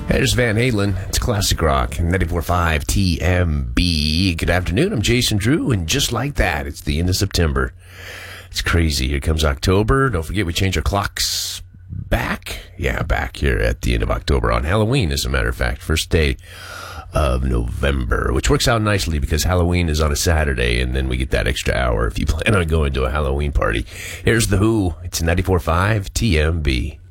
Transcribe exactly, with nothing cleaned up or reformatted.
There's Van Halen. It's classic rock. ninety-four point five T M B. Good afternoon. I'm Jason Drew, and just like that, it's the end of September. It's crazy. Here comes October. Don't forget, we change our clocks back. Yeah, back here at the end of October on Halloween, as a matter of fact. First day of November, which works out nicely because Halloween is on a Saturday, and then we get that extra hour if you plan on going to a Halloween party. Here's The Who. It's ninety-four point five T M B.